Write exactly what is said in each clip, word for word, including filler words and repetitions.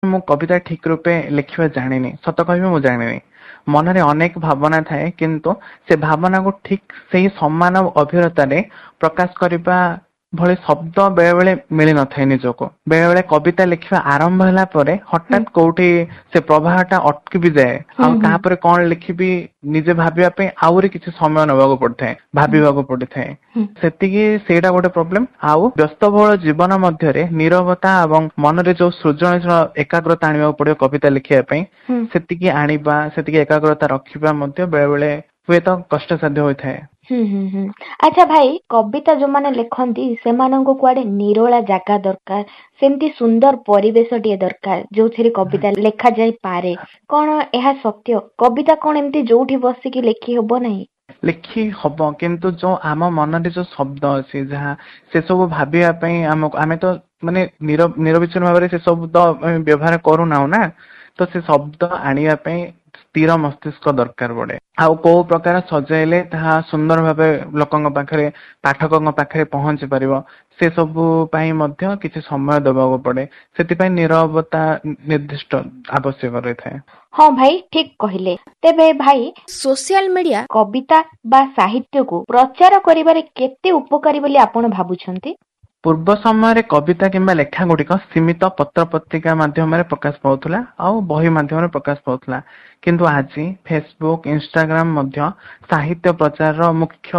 ମୁଁ କବିତା ଠିକ ରୂପେ ଲେଖିବା ଜାଣିନି, ସତ କହିବି ମୁଁ ଜାଣିନି। ମନରେ ଅନେକ ଭାବନା ଥାଏ କିନ୍ତୁ ସେ ଭାବନାକୁ ଠିକ ସେଇ ସମାନ ଅଭିରତାରେ ପ୍ରକାଶ କରିବା ଭଳି ଶବ୍ଦ ବେଳେ ବେଳେ ମିଳି ନଥାଏ ନିଜକୁ। ବେଳେ ବେଳେ କବିତା ଲେଖିବା ଆରମ୍ଭ ହେଲା ପରେ ହଠାତ୍ କୋଉଠି ସେ ପ୍ରବାହ ଟା ଅଟକି ବି ଯାଏ, ଆଉ ତାପରେ କଣ ଲେଖିବି ନିଜେ ଭାବିବା ପାଇଁ ଆହୁରି କିଛି ସମୟ ନେବାକୁ ପଡିଥାଏ, ଭାବିବାକୁ ପଡିଥାଏ। ସେତିକି ସେଇଟା ଗୋଟେ ପ୍ରୋବ୍ଲେମ। ଆଉ ବ୍ୟସ୍ତବହୁଳ ଜୀବନ ମଧ୍ୟରେ ନୀରବତା ଏବଂ ମନରେ ଯୋଉ ସୃଜନଶୀଳ ଏକାଗ୍ରତା ଆଣିବାକୁ ପଡିବ କବିତା ଲେଖିବା ପାଇଁ, ସେତିକି ଆଣିବା, ସେତିକି ଏକାଗ୍ରତା ରଖିବା ମଧ୍ୟ ବେଳେ ବେଳେ ହୁଏତ କଷ୍ଟସାଧ୍ୟ ହୋଇଥାଏ। ହୁଁ ହୁଁ ହୁଁ ଆଚ୍ଛା ଭାଇ, କବିତା ଯୋଉମାନେ ଲେଖନ୍ତି ସେମାନଙ୍କୁ କୁଆଡେ ନିରୋଳା ଜାଗା ଦରକାର, ସେମିତି ସୁନ୍ଦର ପରିବେଶ ଟିଏ ଦରକାର ଯୋଉଥିରେ କବିତା ଲେଖା ଯାଇପାରେ। କଣ ଏହା ସତ୍ୟ? କବିତା କଣ ଏମିତି ଯୋଉଠି ବସିକି ଲେଖି ହବ ନାହିଁ? ଲେଖି ହବ, କିନ୍ତୁ ଯୋଉ ଆମ ମନରେ ଯୋଉ ଶବ୍ଦ ଅଛି, ଯାହା ସେ ସବୁ ଭାବିବା ପାଇଁ ଆମକୁ, ଆମେ ତ ମାନେ ନିର ନିରବିଚ୍ଛିନ୍ନ ଭାବରେ ସେ ସବୁ ତ ବ୍ୟବହାର କରୁନାହୁଁ ନା, ତ ସେ ଶବ୍ଦ ଆଣିବା ପାଇଁ ସ୍ଥିର ମସ୍ତିଷ୍କ ଦରକାର ପଡେ। ଆଉ କୋଉ ପ୍ରକାର ସଜାଇଲେ ତାହା ସୁନ୍ଦର ଭାବେ ଲୋକଙ୍କ ପାଖରେ, ପାଠକଙ୍କ ପାଖରେ ପହଞ୍ଚି ପାରିବ, ସେ ସବୁ ପାଇଁ ମଧ୍ୟ କିଛି ସମୟ ଦେବାକୁ ପଡେ। ସେଥିପାଇଁ ନିରବତା ନିର୍ଦ୍ଦିଷ୍ଟ ଆବଶ୍ୟକ ରହିଥାଏ। ହଁ ଭାଇ, ଠିକ କହିଲେ। ତେବେ ଭାଇ, ସୋସିଆଲ ମିଡିଆ କବିତା ବା ସାହିତ୍ୟକୁ ପ୍ରଚାର କରିବାରେ କେତେ ଉପକାରୀ ବୋଲି ଆପଣ ଭାବୁଛନ୍ତି? ପୂର୍ବ ସମୟରେ କବିତା କିମ୍ବା ଲେଖା ଗୁଡିକ ସୀମିତ ପତ୍ର ପତ୍ରିକା ମାଧ୍ୟମରେ ପ୍ରକାଶ ପାଉଥିଲା ଆଉ ବହି ମାଧ୍ୟମରେ ପ୍ରକାଶ ପାଉଥିଲା, କିନ୍ତୁ ଆଜି ଫେସବୁକ୍, ଇନଷ୍ଟାଗ୍ରାମ ମଧ୍ୟ ସାହିତ୍ୟ ପ୍ରଚାରର ମୁଖ୍ୟ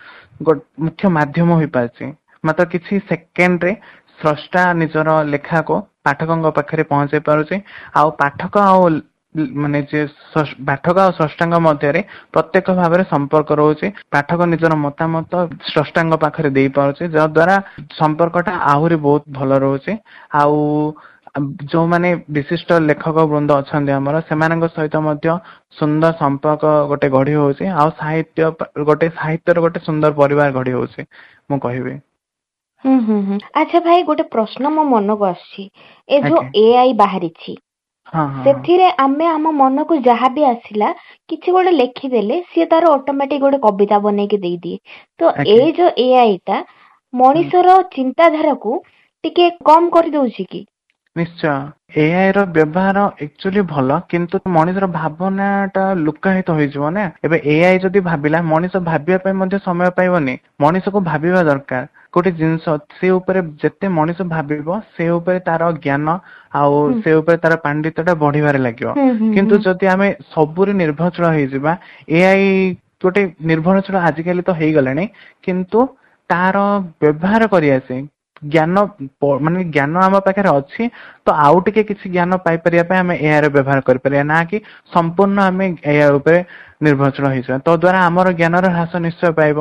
ମୁଖ୍ୟ ମାଧ୍ୟମ ହୋଇପାରିଛି। ମାତ୍ର କିଛି ସେକେଣ୍ଡରେ ସ୍ରଷ୍ଟା ନିଜର ଲେଖାକୁ ପାଠକଙ୍କ ପାଖରେ ପହଞ୍ଚାଇ ପାରୁଛି, ଆଉ ପାଠକ ଆଉ ମାନେ ଯେ ପାଠକ ଆଉ ସ୍ରଷ୍ଟାଙ୍କ ମଧ୍ୟରେ ପ୍ରତ୍ୟକ୍ଷ ଭାବରେ ସମ୍ପର୍କ ରହୁଛି। ପାଠକ ନିଜର ମତାମତ ସ୍ରଷ୍ଟାଙ୍କ ପାଖରେ ଦେଇପାରୁଛି, ଯାହାଦ୍ୱାରା ସମ୍ପର୍କଟା ଆହୁରି ବହୁତ ଭଲ ରହୁଛି। ଆଉ ଯୋଉମାନେ ବିଶିଷ୍ଟ ଲେଖକ ବୃନ୍ଦ ଅଛନ୍ତି ଆମର, ସେମାନଙ୍କ ସହିତ ମଧ୍ୟ ସୁନ୍ଦର ସମ୍ପର୍କ ଗୋଟେ ଗଢି ହଉଛି, ଆଉ ସାହିତ୍ୟ ଗୋଟେ ସାହିତ୍ୟର ଗୋଟେ ସୁନ୍ଦର ପରିବାର ଗଢି ହଉଛି ମୁଁ କହିବି। ହୁଁ ହୁଁ ହୁଁ ଆଚ୍ଛା ଭାଇ, ଗୋଟେ ପ୍ରଶ୍ନ ମୋ ମନକୁ ଆସୁଛି। ଏ ଯୋଉ ଏ ଆଇ ବାହାରିଛି, ସେଥିରେ ଆମେ ଆମ ମନକୁ ଯାହା ବି ଆସିଲା କିଛି ଗୋଟେ ଲେଖିଦେଲେ ସିଏ ତାର ଅଟୋମେଟିକ ଗୋଟେ କବିତା ବନେଇକି ଦେଇଦିଏ। ତ ଏଇ ଯୋଉ ଏ ଆଇ ଟା ମଣିଷର ଚିନ୍ତାଧାରାକୁ ଟିକେ କମ କରିଦଉଛି କି? ନିଶ୍ଚୟ, ଏଆଇ ର ବ୍ୟବହାର ଏକ୍ଚୁଆଲି ଭଲ, କିନ୍ତୁ ମଣିଷର ଭାବନା ଟା ଲୁକାୟିତ ହେଇଯିବ ନା। ଏବେ ଏଆଇ ଯଦି ଭାବିଲା, ମଣିଷ ଭାବିବା ପାଇଁ ମଧ୍ୟ ସମୟ ପାଇବନି। ମଣିଷକୁ ଭାବିବା ଦରକାର। ଗୋଟେ ଜିନିଷ ସେ ଉପରେ ଯେତେ ମଣିଷ ଭାବିବ, ସେ ଉପରେ ତାର ଜ୍ଞାନ ଆଉ ସେ ଉପରେ ତାର ପାଣ୍ଡିତ୍ୟ ଟା ବଢିବାରେ ଲାଗିବ। କିନ୍ତୁ ଯଦି ଆମେ ସବୁରେ ନିର୍ଭରଶୀଳ ହେଇଯିବା, ଏଆଇ ଗୋଟେ ନିର୍ଭରଶୀଳ ଆଜିକାଲି ତ ହେଇଗଲାଣି, କିନ୍ତୁ ତାର ବ୍ୟବହାର କରି ଆସେ ଜ୍ଞାନ, ମାନେ ଜ୍ଞାନ ଆମ ପାଖରେ ଅଛି, ତ ଆଉ ଟିକେ କିଛି ଜ୍ଞାନ ପାଇପାରିବା ପାଇଁ ଆମେ ଏଆଇ ର ବ୍ୟବହାର କରିପାରିବା, ନା କି ସମ୍ପୂର୍ଣ୍ଣ ଆମେ ଏଆଇ ଉପରେ ନିର୍ଭରଶୀଳ ହେଇଯିବା। ତ ଦ୍ଵାରା ଆମର ଜ୍ଞାନର ହ୍ରାସ ନିଶ୍ଚୟ ପାଇବ।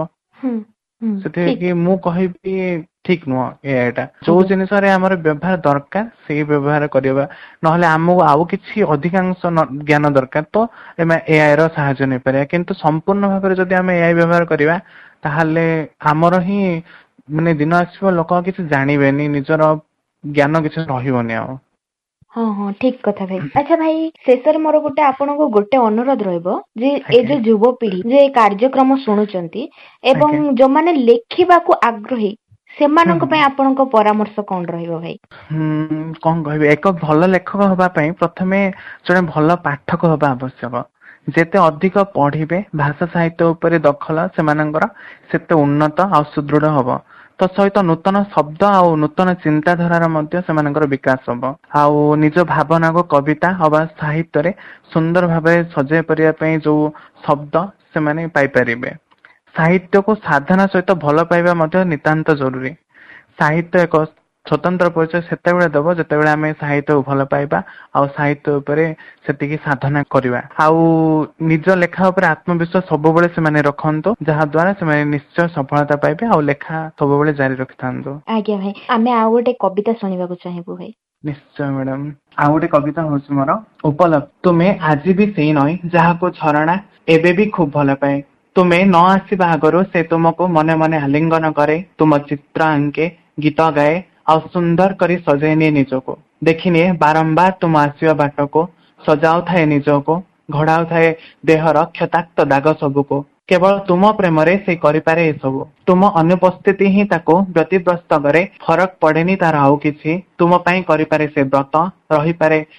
ସେଥିକି ମୁଁ କହିବି ଠିକ ନୁହଁ ଏଆଇ ଟା। ଯୋଉ ଜିନିଷରେ ଆମର ବ୍ୟବହାର ଦରକାର ସେଇ ବ୍ୟବହାର କରିବା, ନହେଲେ ଆମକୁ ଆଉ କିଛି ଅଧିକାଂଶ ଜ୍ଞାନ ଦରକାର ତ ଆମେ ଏଆଇ ର ସାହାଯ୍ୟ ନେଇପାରିବା। କିନ୍ତୁ ସମ୍ପୂର୍ଣ୍ଣ ଭାବରେ ଯଦି ଆମେ ଏଆଇ ବ୍ୟବହାର କରିବା, ତାହେଲେ ଆମର ହିଁ ମାନେ ଦିନ ଆସିବ ଲୋକ କିଛି ଜାଣିବେନି, ନିଜର ଜ୍ଞାନ କିଛି ରହିବନି ଆଉ। ହଁ ହଁ ଠିକ କଥା ଭାଇ। ଆଚ୍ଛା ଭାଇ, ଶେଷରେ ମୋର ଗୋଟେ ଆପଣଙ୍କୁ ଗୋଟେ ଅନୁରୋଧ ରହିବ ଯେ ଏ ଯୋଉ ଯୁବପିଢି ଯେ କାର୍ଯ୍ୟକ୍ରମ ଶୁଣୁଛନ୍ତି ଏବଂ ଯୋଉମାନେ ଲେଖିବାକୁ ଆଗ୍ରହୀ, ସେମାନଙ୍କ ପାଇଁ ଆପଣଙ୍କ ପରାମର୍ଶ କଣ ରହିବ ଭାଇ? ହୁଁ କଣ କହିବି, ଏକ ଭଲ ଲେଖକ ହବା ପାଇଁ ପ୍ରଥମେ ଜଣେ ଭଲ ପାଠକ ହବା ଆବଶ୍ୟକ। ଯେତେ ଅଧିକ ପଢିବେ, ଭାଷା ସାହିତ୍ୟ ଉପରେ ଦଖଲ ସେମାନଙ୍କର ସେତେ ଉନ୍ନତ ଆଉ ସୁଦୃଢ ହବ। ତ ସହିତ ନୂତନ ଶବ୍ଦ ଆଉ ନୂତନ ଚିନ୍ତାଧାରାର ମଧ୍ୟ ସେମାନଙ୍କର ବିକାଶ ହବ। ଆଉ ନିଜ ଭାବନାକୁ କବିତା ଅବା ସାହିତ୍ୟରେ ସୁନ୍ଦର ଭାବରେ ସଜେଇ ପାରିବା ପାଇଁ ଯୋଉ ଶବ୍ଦ ସେମାନେ ପାଇପାରିବେ। ସାହିତ୍ୟକୁ ସାଧନା ସହିତ ଭଲ ପାଇବା ମଧ୍ୟ ନିତାନ୍ତ ଜରୁରୀ। ସାହିତ୍ୟ ଏକ ସ୍ୱତନ୍ତ୍ର ପରିଚୟ ସେତେବେଳେ ଦବ ଯେତେବେଳେ ଆମେ ସାହିତ୍ୟକୁ ଭଲ ପାଇବା ଆଉ ସାହିତ୍ୟ ଉପରେ ସେତିକି ସାଧନା କରିବା। ଆଉ ନିଜ ଲେଖା ଉପରେ ଆତ୍ମବିଶ୍ୱାସ ସବୁବେଳେ ସେମାନେ ରଖନ୍ତୁ, ଯାହା ଦ୍ୱାରା ସେମାନେ ନିଶ୍ଚୟ ସଫଳତା ପାଇବେ ଆଉ ଲେଖା ସବୁବେଳେ ଜାରି ରଖିଥାନ୍ତୁ। ଆଜ୍ଞା ଭାଇ, ଆମେ ଆଉ ଗୋଟେ କବିତା ଶୁଣିବାକୁ ଚାହିଁବୁ ଭାଇ। ନିଶ୍ଚୟ ମ୍ୟାଡାମ, ଆଉ ଗୋଟେ କବିତା ହଉଛି ମୋର ଉପଲବ୍ଧ। ତୁମେ ଆଜି ବି ସେଇ ନଈ ଯାହାକୁ ଝରଣା ଏବେ ବି ଖୁବ ଭଲ ପାଏ। ତୁମେ ନ ଆସିବା ଆଗରୁ ସେ ତୁମକୁ ମନେ ମନେ ଆଲିଙ୍ଗନ କରେ, ତୁମ ଚିତ୍ର ଆଙ୍କେ, ଗୀତ ଗାଏ ଆଉ ସୁନ୍ଦର କରି ସଜାଇ ନିଏ ନିଜକୁ। ଦେଖିନିଏ ବାରମ୍ବାର ତୁମ ଆସିବା ବାଟକୁ, ସଜାଉଥାଏ ନିଜକୁ, ଘୋଡାଉଥାଏ ଦେହର କ୍ଷତାକ୍ତ ଦାଗ ସବୁକୁ। କେବଳ ତୁମ ପ୍ରେମରେ ସେ କରିପାରେ ଏସବୁ। ତୁମ ଅନୁପସ୍ଥିତି ହିଁ ତାକୁ ବ୍ୟତିବ୍ୟସ୍ତ କରେ, ଫରକ ପଡେନି ତାର ଆଉ କିଛି। ତୁମ ପାଇଁ କରିପାରେ ସେ ବ୍ରତ, ରହିପାରେ